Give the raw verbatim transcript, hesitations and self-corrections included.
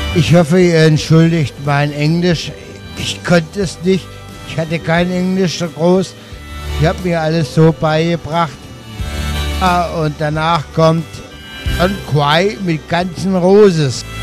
Ich hoffe, ihr entschuldigt mein Englisch. Ich konnte es nicht. Ich hatte kein Englisch so groß. Ich habe mir alles so beigebracht. Ah, und danach kommt Don't Cry mit ganzen Roses.